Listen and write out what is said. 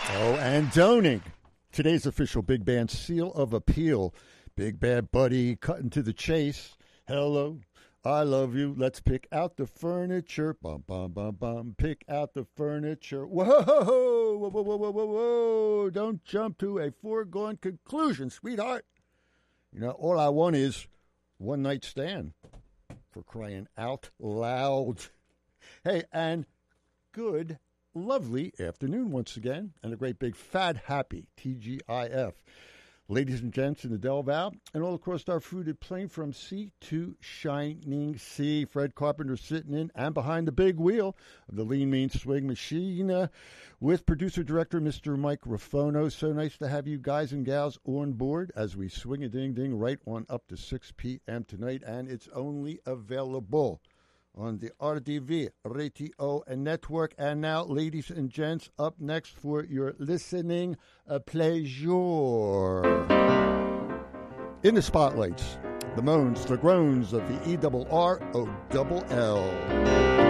Oh, and Doning, today's official big band seal of appeal. Big Bad Buddy cutting to the chase. Hello, I love you. Let's pick out the furniture. Bum, bum, bum, bum. Pick out the furniture. Whoa, whoa, whoa, whoa, whoa, whoa, whoa. Don't jump to a foregone conclusion, sweetheart. You know, all I want is one night stand, for crying out loud. Hey, and good, lovely afternoon once again, and a great big fat happy TGIF. Ladies and gents in the Del Val and all across our fruited plain from sea to shining sea. Fred Carpenter sitting in and behind the big wheel of the Lean Mean Swing machine with producer-director Mr. Mike Rafono. So nice to have you guys and gals on board as we swing a ding-ding right on up to 6 p.m. tonight, and it's only available on the RTV, Radio and Network. And now, ladies and gents, up next for your listening pleasure. In the spotlights, the moans, the groans of the ERROLL.